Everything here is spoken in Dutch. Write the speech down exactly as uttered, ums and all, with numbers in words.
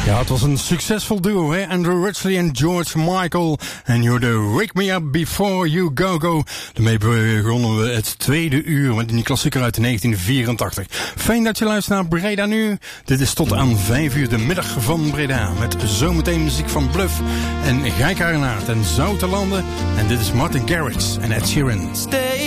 Ja, het was een succesvol duo, hè? Andrew Ridgeley en George Michael. En you're the Wake Me Up Before You Go Go. Daarmee begonnen we het tweede uur met die klassieker uit negentien vierentachtig. Fijn dat je luistert naar Breda Nu. Dit is tot aan vijf uur de middag van Breda. Met zometeen muziek van Bluff en Gijk Harenaert en Zoutelanden. En dit is Martin Garrix en Ed Sheeran. Stay